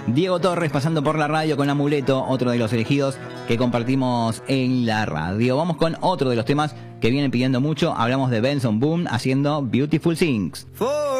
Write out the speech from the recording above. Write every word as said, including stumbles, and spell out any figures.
Diego Torres pasando por la radio con Amuleto, otro de los elegidos que compartimos en la radio. Vamos con otro de los temas que vienen pidiendo mucho. Hablamos de Benson Boone haciendo Beautiful Things.